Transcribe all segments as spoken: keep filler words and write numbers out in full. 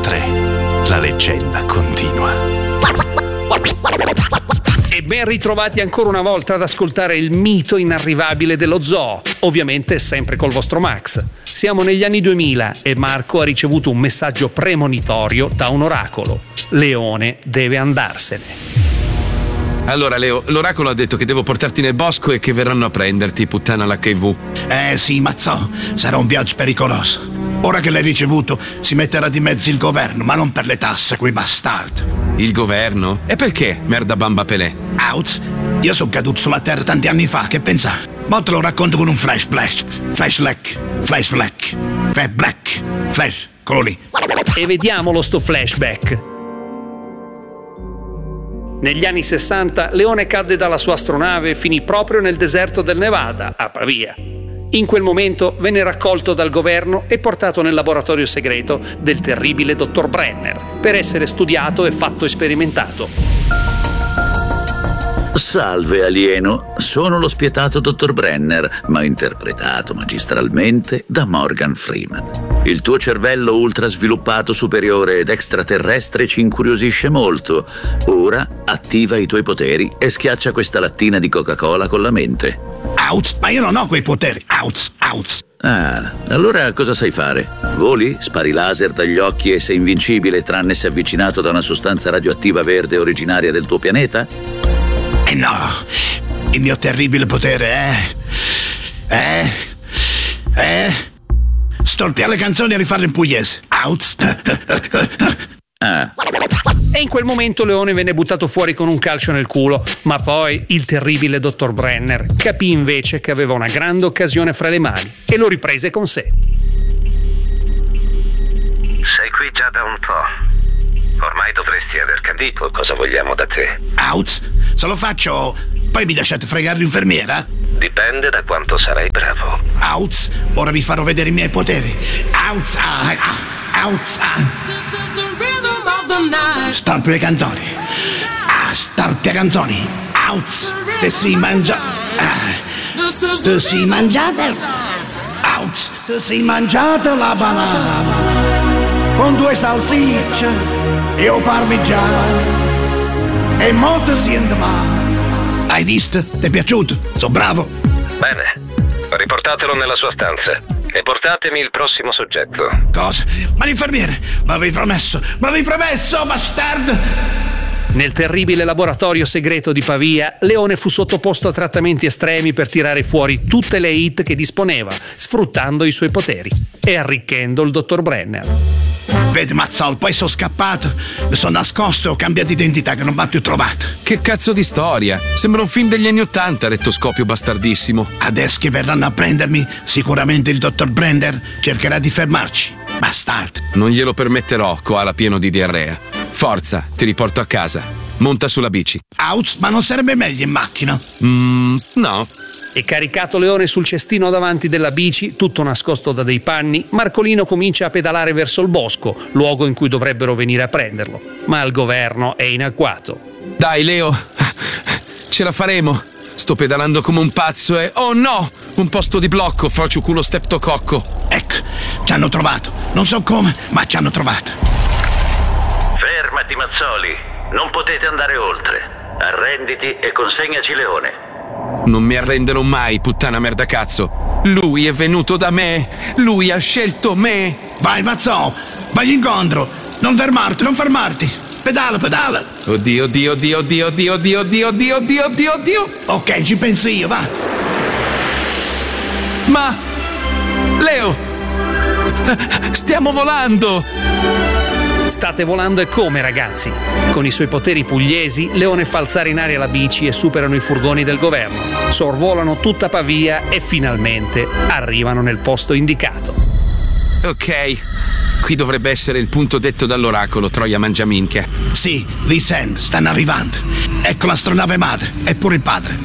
tre, la leggenda continua. E ben ritrovati ancora una volta ad ascoltare il mito inarrivabile dello zoo, ovviamente sempre col vostro Max. Siamo negli anni duemila e Marco ha ricevuto un messaggio premonitorio da un oracolo. Leone deve andarsene. Allora Leo, l'oracolo ha detto che devo portarti nel bosco e che verranno a prenderti, puttana l'H I V. Eh sì, Mazzò, sarà un viaggio pericoloso. Ora che l'hai ricevuto si metterà di mezzo il governo, ma non per le tasse, quei bastardi. Il governo? E perché, merda bamba Pelé? Auz, io sono caduto sulla terra tanti anni fa, che pensa? Ma te lo racconto con un flash flash, flash black, flash black, flash black, flash, quello lì. E vediamolo sto flashback. Negli anni sessanta Leone cadde dalla sua astronave e finì proprio nel deserto del Nevada, a Pavia. In quel momento venne raccolto dal governo e portato nel laboratorio segreto del terribile dottor Brenner per essere studiato e fatto sperimentato. Salve alieno, sono lo spietato dottor Brenner, ma interpretato magistralmente da Morgan Freeman. Il tuo cervello ultra sviluppato superiore ed extraterrestre ci incuriosisce molto. Ora attiva i tuoi poteri e schiaccia questa lattina di Coca-Cola con la mente. Auz, ma io non ho quei poteri. Auz, auz. Ah, allora cosa sai fare? Voli, spari laser dagli occhi e sei invincibile tranne se avvicinato da una sostanza radioattiva verde originaria del tuo pianeta? Eh no, il mio terribile potere è... è... è... storpiare le canzoni e rifarle in pugliese. Auz. Ah. E in quel momento Leone venne buttato fuori con un calcio nel culo, ma poi il terribile dottor Brenner capì invece che aveva una grande occasione fra le mani e lo riprese con sé. Sei qui già da un po'. Ormai dovresti aver capito cosa vogliamo da te. Auz, se lo faccio, poi mi lasciate fregare l'infermiera? Dipende da quanto sarai bravo. Auz, ora vi farò vedere i miei poteri. Auz, ah, ah, auz, ah. Starpia le canzoni. Ah, starpia canzoni. Auz, te si mangia. Ah, te si mangiate. Auz, te si mangiate la banana con due salsicce e o parmigiano e molto siente male. Hai visto? Ti è piaciuto? Sono bravo. Bene, riportatelo nella sua stanza e portatemi il prossimo soggetto. Cosa? Ma l'infermiere? Ma avevi promesso? Ma avevi promesso, bastardo? Nel terribile laboratorio segreto di Pavia, Leone fu sottoposto a trattamenti estremi per tirare fuori tutte le hit che disponeva, sfruttando i suoi poteri e arricchendo il dottor Brenner. Vedi, Mazzol, poi sono scappato, mi sono nascosto e ho cambiato identità che non mi ha più trovato. Che cazzo di storia? Sembra un film degli anni Ottanta, rettoscopio bastardissimo. Adesso che verranno a prendermi, sicuramente il dottor Brenner cercherà di fermarci. Bastardo. Non glielo permetterò, koala pieno di diarrea. Forza, ti riporto a casa. Monta sulla bici. Auz, ma non sarebbe meglio in macchina? Mmm, no. E caricato Leone sul cestino davanti della bici, tutto nascosto da dei panni, Marcolino comincia a pedalare verso il bosco, luogo in cui dovrebbero venire a prenderlo. Ma il governo è in agguato. Dai Leo, ce la faremo. Sto pedalando come un pazzo e... oh no! Un posto di blocco, frocio culo steptococco. Ecco, ci hanno trovato. Non so come, ma ci hanno trovato. Fermati Mazzoli, non potete andare oltre. Arrenditi e consegnaci Leone. Non mi arrenderò mai, puttana merda cazzo. Lui è venuto da me. Lui ha scelto me. Vai, Mazzò, vai incontro. Non fermarti, non fermarti. Pedala, pedala. Oddio, oddio, oddio, oddio, oddio, oddio, oddio, oddio, oddio, oddio, oddio. Ok, ci penso io, va. Ma... Leo! Stiamo volando! State volando e come, ragazzi? Con i suoi poteri pugliesi, Leone fa alzare in aria la bici e superano i furgoni del governo. Sorvolano tutta Pavia e finalmente arrivano nel posto indicato. Ok, qui dovrebbe essere il punto detto dall'oracolo, Troia Mangiaminchia. Sì, li sento, stanno arrivando. Ecco l'astronave madre, e pure il padre.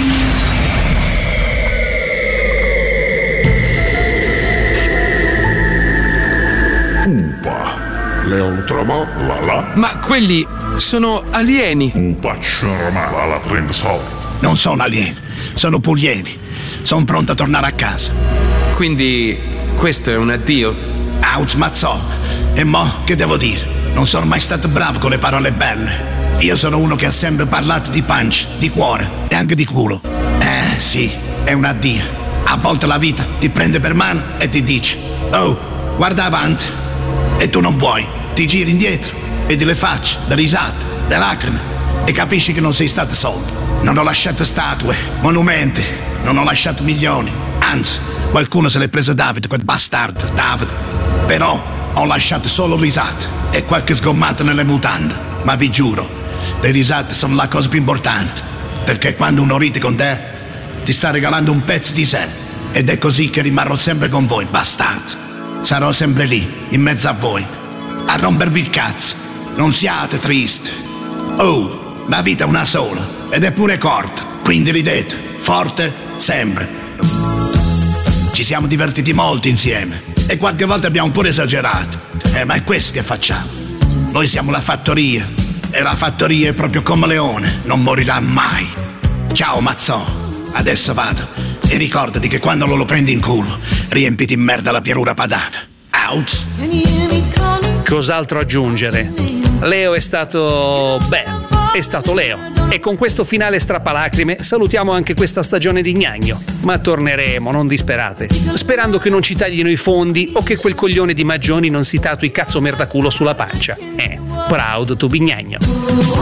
Umpa. Leon trama la la. Ma quelli sono alieni. Un pacciarama la la trend sol. Non sono alieni, sono puglieni. Sono pronto a tornare a casa. Quindi questo è un addio? Auz Mazzò, E mo, che devo dire? Non sono mai stato bravo con le parole belle. Io sono uno che ha sempre parlato di pancia, di cuore e anche di culo. Eh, sì, è un addio. A volte la vita ti prende per mano e ti dice: oh, guarda avanti. E tu non vuoi. Ti giri indietro, vedi le facce, le risate, le lacrime e capisci che non sei stato solo. Non ho lasciato statue, monumenti, non ho lasciato milioni. Anzi, qualcuno se l'è preso David, quel bastardo, David. Però ho lasciato solo risate e qualche sgommata nelle mutande. Ma vi giuro, le risate sono la cosa più importante, perché quando uno ride con te ti sta regalando un pezzo di sé. Ed è così che rimarrò sempre con voi, bastardi. Sarò sempre lì, in mezzo a voi, a rompervi il cazzo. Non siate tristi. Oh, la vita è una sola ed è pure corta, quindi ridete forte sempre. Ci siamo divertiti molto insieme e qualche volta abbiamo pure esagerato, eh, ma è questo che facciamo. Noi siamo la fattoria e la fattoria è proprio come Leone, non morirà mai. Ciao Mazzò, adesso vado e ricordati che quando lo, lo prendi in culo riempiti in merda la pianura padana. Outs. Cos'altro aggiungere? Leo è stato... beh, è stato Leo. E con questo finale strappalacrime salutiamo anche questa stagione di Gnagno. Ma torneremo, non disperate. Sperando che non ci taglino i fondi o che quel coglione di Maggioni non si tatui cazzo merdaculo sulla pancia. Eh, proud to be Gnagno.